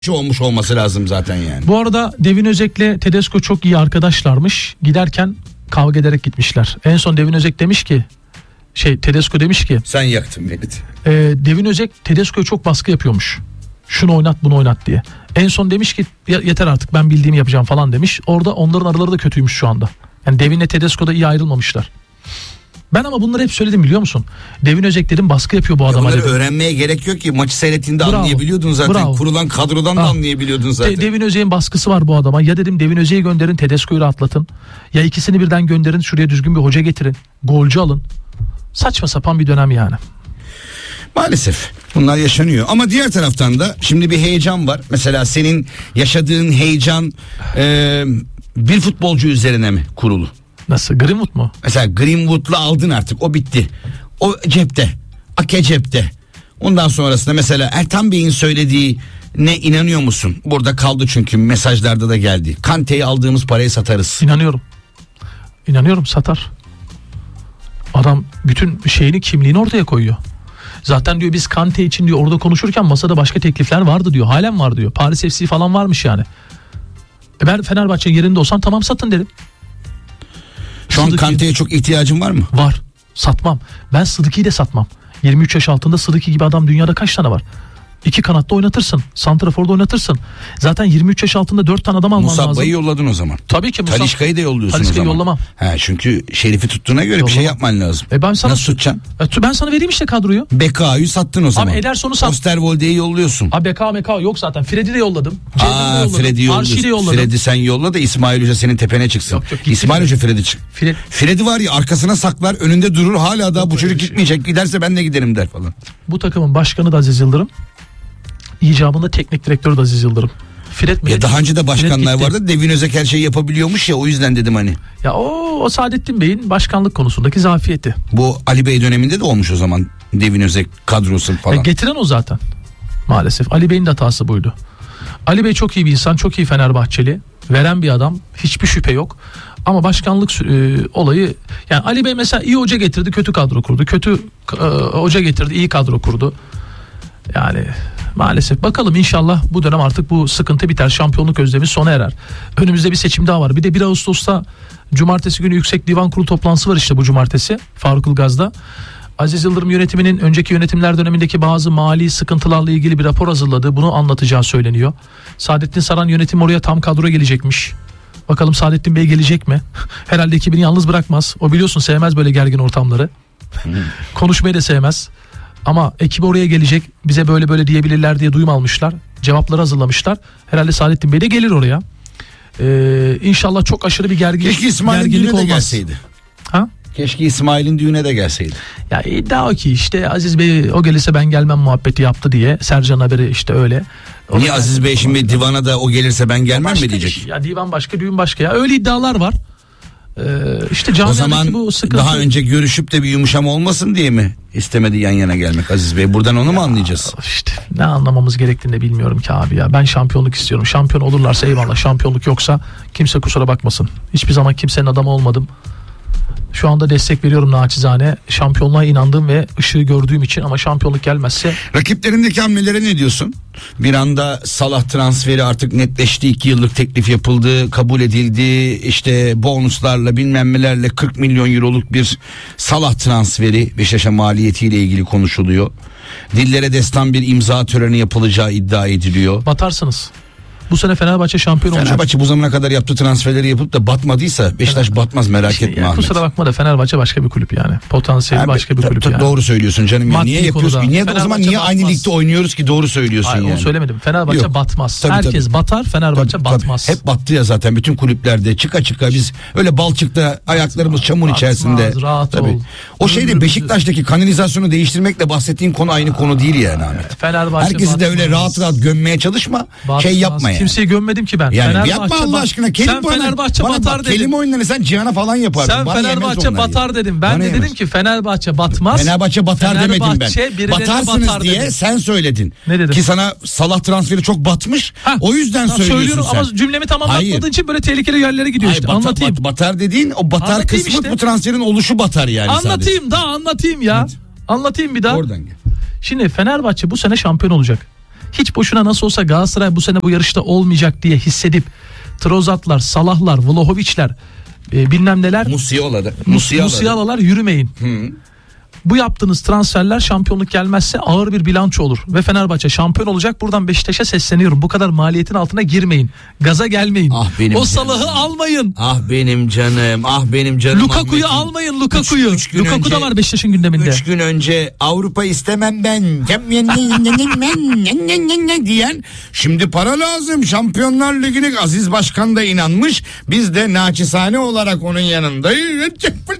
olmuş olması lazım zaten yani. Bu arada Devin Özek'le Tedesco çok iyi arkadaşlarmış. Giderken kavga ederek gitmişler. En son Devin Özek demiş ki Tedesco demiş ki sen yaktın beni. Devin Özek Tedesco'ya çok baskı yapıyormuş. Şunu oynat bunu oynat diye. En son demiş ki yeter artık ben bildiğimi yapacağım falan demiş. Orada onların araları da kötüymüş şu anda. Yani Devin'le Tedesco da iyi ayrılmamışlar. Ben ama bunları hep söyledim biliyor musun? Devin Özek dedim baskı yapıyor bu adama. Bunları öğrenmeye gerek yok ki. Maçı seyrettiğinde anlayabiliyordun zaten. Bravo. Kurulan kadrodan da anlayabiliyordun zaten. Devin Özek'in baskısı var bu adama. Ya dedim Devin Özek'i gönderin, Tedesco'yu rahatlatın. Ya ikisini birden gönderin, şuraya düzgün bir hoca getirin. Golcü alın. Saçma sapan bir dönem yani. Maalesef bunlar yaşanıyor. Ama diğer taraftan da şimdi bir heyecan var. Mesela senin yaşadığın heyecan bir futbolcu üzerine mi kurulu? Nasıl? Greenwood mu? Mesela Greenwood'la aldın artık, o bitti. O cepte. Ake cepte. Ondan sonrasında mesela Ertan Bey'in söylediği ne inanıyor musun? Burada kaldı çünkü mesajlarda da geldi. Kante'yi aldığımız parayı satarız. İnanıyorum satar. Adam bütün şeyini, kimliğini ortaya koyuyor. Zaten diyor biz Kante için diyor orada konuşurken masada başka teklifler vardı diyor. Halen var diyor. Paris FC falan varmış yani. Ben Fenerbahçe yerinde olsam tamam satın derim. Şu an Kante'ye çok ihtiyacın var mı? Var. Satmam. Ben Sıdıki'yi de satmam. 23 yaş altında Sıdıki gibi adam dünyada kaç tane var? 2 kanatta oynatırsın. Santrafor'da oynatırsın. Zaten 23 yaş altında 4 tane adam alman lazım. Musabba'yı yolladın o zaman. Tabii ki Talişka'yı da yolluyorsun o zaman. Talişka'yı yollamam. Çünkü Şerif'i tuttuğuna göre bir şey yapman lazım. Ben sana, nasıl tutacaksın? Ben sana vereyim işte kadroyu. BK'yı sattın o zaman. Abi Ederson'u sat. Osterwolde'yi yolluyorsun. Abi BK yok zaten. Fred'i de yolladım. Fred'i yolladım. Fred'i sen yolla da İsmail Hoca senin tepene çıksın. Yok, İsmail Hoca Fred'i çık. Fred'i var ya arkasına saklar, önünde durur, hala daha bu çocuk gitmeyecek. Giderse ben de giderim der falan. Bu takımın başkanı da Aziz Yıldırım. İcabında teknik direktörü de Aziz Yıldırım. Ya daha önce de başkanlar vardı. Devin Özek her şeyi yapabiliyormuş ya, o yüzden dedim hani. Ya o Saadettin Bey'in başkanlık konusundaki zafiyeti. Bu Ali Bey döneminde de olmuş o zaman Devin Özek kadrosu falan. Getiren o zaten. Maalesef Ali Bey'in de hatası buydu. Ali Bey çok iyi bir insan, çok iyi Fenerbahçeli, veren bir adam, hiçbir şüphe yok. Ama başkanlık olayı, yani Ali Bey mesela iyi hoca getirdi, kötü kadro kurdu. Kötü hoca getirdi, iyi kadro kurdu. Yani maalesef bakalım, inşallah bu dönem artık bu sıkıntı biter. Şampiyonluk özlemi sona erer. Önümüzde bir seçim daha var. Bir de 1 Ağustos'ta cumartesi günü Yüksek Divan Kurulu toplantısı var işte bu cumartesi Faruk Ilgaz'da. Aziz Yıldırım yönetiminin önceki yönetimler dönemindeki bazı mali sıkıntılarla ilgili bir rapor hazırladı. Bunu anlatacağı söyleniyor. Saadettin Saran yönetim oraya tam kadro gelecekmiş. Bakalım Saadettin Bey gelecek mi? Herhalde ekibini yalnız bırakmaz. O biliyorsun sevmez böyle gergin ortamları. Konuşmayı da sevmez. Ama ekip oraya gelecek, bize böyle böyle diyebilirler diye duyum almışlar. Cevapları hazırlamışlar. Herhalde Saadettin Bey de gelir oraya. İnşallah çok aşırı bir gerginlik düğüne olmaz. De gelseydi. Ha? Keşke İsmail'in düğüne de gelseydi. Ya iddia o ki işte Aziz Bey o gelirse ben gelmem muhabbeti yaptı diye. Sercan haberi işte öyle. Niye Aziz Bey şimdi divana da o gelirse ben gelmem mi diyecek? Ya divan başka, düğün başka ya. Öyle iddialar var. İşte o zaman bu sıkıntı... daha önce görüşüp de bir yumuşama olmasın diye mi istemedi yan yana gelmek Aziz Bey? Buradan onu mu anlayacağız? İşte ne anlamamız gerektiğini de bilmiyorum ki abi ya. Ben şampiyonluk istiyorum. Şampiyon olurlarsa eyvallah. Şampiyonluk yoksa kimse kusura bakmasın. Hiçbir zaman kimsenin adamı olmadım. Şu anda destek veriyorum naçizane. Şampiyonluğa inandığım ve ışığı gördüğüm için, ama şampiyonluk gelmezse... Rakiplerindeki hamlelere ne diyorsun? Bir anda Salah transferi artık netleşti. 2 yıllık teklif yapıldı, kabul edildi. İşte bonuslarla bilmem nelerle 40 milyon euroluk bir Salah transferi Beşiktaş'a maliyetiyle ilgili konuşuluyor. Dillere destan bir imza töreni yapılacağı iddia ediliyor. Batarsınız. Bu sene Fenerbahçe şampiyon olacak. Fenerbahçe bu zamana kadar yaptığı transferleri yapıp da batmadıysa Beşiktaş batmaz, merak etme Ahmet. Kusura bakma da Fenerbahçe başka bir kulüp yani. Potansiyeli başka bir kulüp yani. Doğru söylüyorsun canım. Ya. Niye yapıyoruz ki? Niye o zaman niye aynı ligde oynuyoruz ki? Doğru söylüyorsun. Hayır, yani. Onu söylemedim. Fenerbahçe batmaz. Tabii, herkes batar, Fenerbahçe batmaz. Hep battı ya zaten bütün kulüplerde. Çıka biz öyle balçıkta ayaklarımız çamur içerisinde. Rahat ol. O şeyde Beşiktaş'taki kanalizasyonu değiştirmekle bahsettiğin konu aynı konu değil yani Ahmet. Fenerbahçe herkesi batmaz. de öyle rahat gömmeye çalışma. Şey yapma yani. Kimseyi gömmedim ki ben. Yani yapma Allah aşkına. Sen Fenerbahçe batar dedin. Kelime oyunlarını sen Cihan'a falan yapardın. Sen Fenerbahçe batar dedim. Ben de dedim ki Fenerbahçe batmaz. Fenerbahçe batar demedim ben. Batarsınız diye dedim. Sen söyledin. Ne dedim? Ki sana Salah transferi çok batmış. O yüzden söylüyorsun sen. Ama cümlemi tamamlatmadığın için böyle tehlikeli yerlere gidiyor işte. Anlatayım. Batar dediğin o batar kısmı işte. Bu transferin oluşu batar yani. Anlatayım sadece. Anlatayım ya. Anlatayım bir daha. Oradan gel. Şimdi Fenerbahçe bu sene şampiyon olacak. hiç boşuna nasıl olsa Galatasaray bu sene bu yarışta olmayacak diye hissedip Trozatlar, Salahlar, Vlahovic'ler bilmem neler Musialalar yürümeyin. Bu yaptığınız transferler şampiyonluk gelmezse ağır bir bilanço olur ve Fenerbahçe şampiyon olacak. Buradan Beşiktaş'a sesleniyorum. Bu kadar maliyetin altına girmeyin. Gaza gelmeyin. O Salah'ı almayın. Benim canım. Lukaku'yu almayın. Lukaku da var Beşiktaş'ın gündeminde. 3 gün önce Avrupa istemem ben diyen, şimdi para lazım. Şampiyonlar Ligi'ne Aziz Başkan da inanmış. Biz de naçizane olarak onun yanındayız.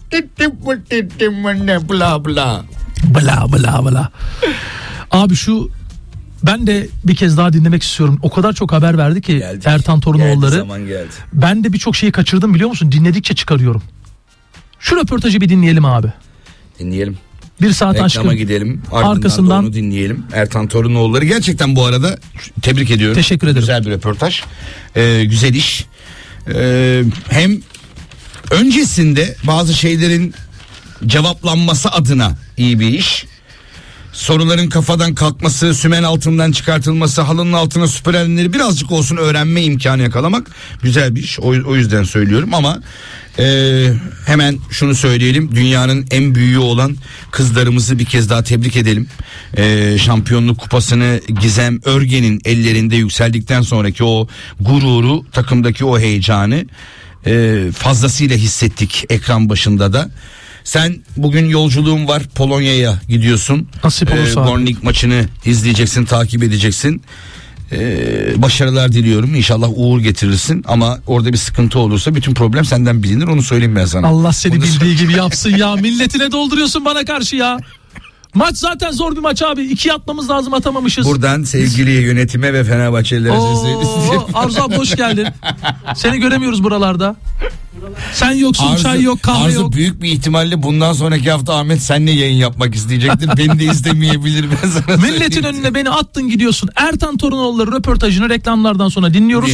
Bla. Abi ben de bir kez daha dinlemek istiyorum. O kadar çok haber verdi ki Ertan Torunoğulları. Geldi. Ben de birçok şeyi kaçırdım biliyor musun? Dinledikçe çıkarıyorum. Şu röportajı bir dinleyelim abi. Dinleyelim. 1 saat aşkın. Reklama gidelim. Arkasından onu dinleyelim. Ertan Torunoğulları gerçekten bu arada tebrik ediyorum. Teşekkür ederim. Güzel bir röportaj. Güzel iş. Hem öncesinde bazı şeylerin cevaplanması adına iyi bir iş. Soruların kafadan kalkması, sümen altından çıkartılması, halının altına süpürenleri birazcık olsun öğrenme imkanı yakalamak güzel bir iş. O yüzden söylüyorum ama hemen şunu söyleyelim. Dünyanın en büyüğü olan kızlarımızı bir kez daha tebrik edelim. Şampiyonluk kupasını Gizem Örgen'in ellerinde yükseldikten sonraki o gururu, takımdaki o heyecanı fazlasıyla hissettik ekran başında da. Sen bugün yolculuğun var, Polonya'ya gidiyorsun. Nasip olursa. Gornik maçını izleyeceksin, takip edeceksin. Başarılar diliyorum. İnşallah uğur getirirsin ama orada bir sıkıntı olursa bütün problem senden bilinir, onu söyleyeyim ben sana. Allah seni bildiği gibi yapsın ya. Milletine dolduruyorsun bana karşı ya. Maç zaten zor bir maç abi. 2 atmamız lazım, atamamışız. Buradan sevgili yönetime ve Fenerbahçelilere sesleniyorum. Arzu abla hoş geldin. Seni göremiyoruz buralarda. Sen yoksun, çay yok, kahve yok. Arzu büyük bir ihtimalle bundan sonraki hafta Ahmet seninle yayın yapmak isteyecektir. Beni de istemeyebilir, ben sana Milletin önüne beni attın gidiyorsun. Ertan Torunoğulları röportajını reklamlardan sonra dinliyoruz.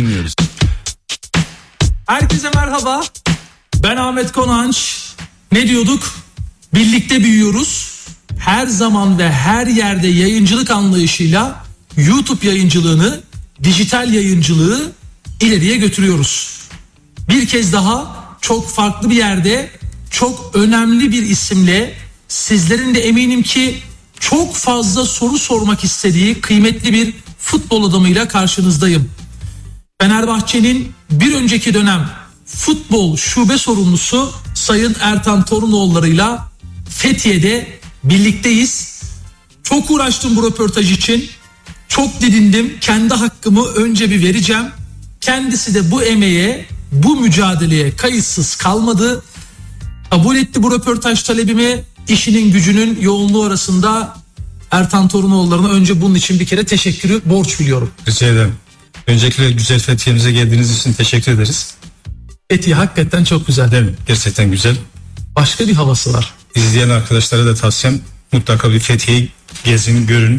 Herkese merhaba. Ben Ahmet Konanç. Ne diyorduk? Birlikte büyüyoruz. Her zaman ve her yerde yayıncılık anlayışıyla YouTube yayıncılığını, dijital yayıncılığı ileriye götürüyoruz. Bir kez daha çok farklı bir yerde, çok önemli bir isimle, sizlerin de eminim ki çok fazla soru sormak istediği kıymetli bir futbol adamıyla karşınızdayım. Fenerbahçe'nin bir önceki dönem futbol şube sorumlusu Sayın Ertan Torunoğulları'yla Fethiye'de birlikteyiz. Çok uğraştım bu röportaj için. Çok didindim. Kendi hakkımı önce bir vereceğim. Kendisi de bu emeğe, bu mücadeleye kayıtsız kalmadı. Kabul etti bu röportaj talebimi. İşinin gücünün yoğunluğu arasında Ertan Torunoğulları'na önce bunun için bir kere teşekkürü borç biliyorum. Rica ederim. Öncelikle güzel Fethiye'mize geldiğiniz için teşekkür ederiz. Fethiye hakikaten çok güzel. Değil mi? Gerçekten güzel. Başka bir havası var. İzleyen arkadaşlara da tavsiyem mutlaka bir Fethiye'yi gezin, görün.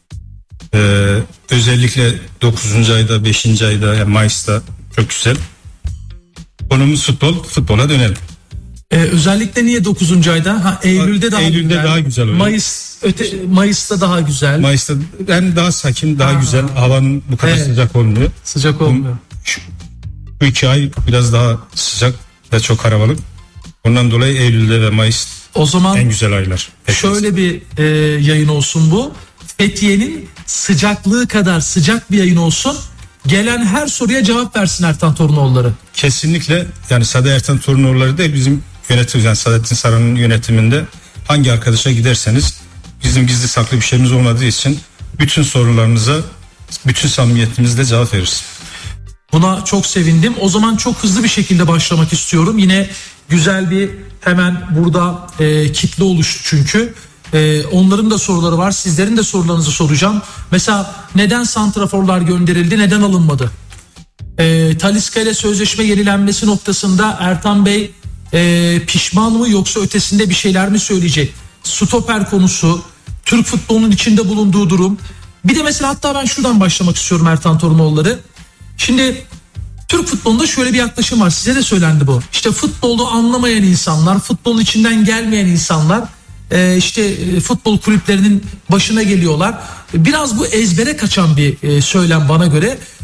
Özellikle 9. ayda, 5. ayda, yani Mayıs'ta çok güzel. Konumuz futbol, futbola dönelim. Özellikle niye 9. ayda? Eylül'de daha Eylül'de güzel. daha güzel oluyor. Mayıs'ta daha güzel. Mayıs'ta hem daha sakin, daha güzel. Havanın bu kadar sıcak olmuyor. Sıcak olmuyor. Bu 2 ay biraz daha sıcak ve çok karabalık. Ondan dolayı Eylül'de ve Mayıs o zaman en güzel aylar. Şöyle bir yayın olsun bu. Fethiye'nin sıcaklığı kadar sıcak bir yayın olsun. Gelen her soruya cevap versin Ertan Torunoğulları. Kesinlikle, yani Sade Ertan Torunoğulları değil, bizim yönetim, yani Saadettin Saran'ın yönetiminde hangi arkadaşa giderseniz bizim gizli saklı bir şeyimiz olmadığı için bütün sorularınıza bütün samimiyetimizle cevap veririz. Buna çok sevindim. O zaman çok hızlı bir şekilde başlamak istiyorum. Yine güzel bir hemen burada kitle oluştu çünkü. Onların da soruları var. Sizlerin de sorularınızı soracağım. Mesela neden santraforlar gönderildi? Neden alınmadı? Talisca ile sözleşme yenilenmesi noktasında Ertan Bey pişman mı yoksa ötesinde bir şeyler mi söyleyecek? Stoper konusu, Türk futbolunun içinde bulunduğu durum. Bir de mesela hatta ben şuradan başlamak istiyorum Ertan Torunoğulları. Şimdi Türk futbolunda şöyle bir yaklaşım var. Size de söylendi bu. İşte futbolu anlamayan insanlar, futbolun içinden gelmeyen insanlar futbol kulüplerinin başına geliyorlar. Biraz bu ezbere kaçan bir söylem bana göre.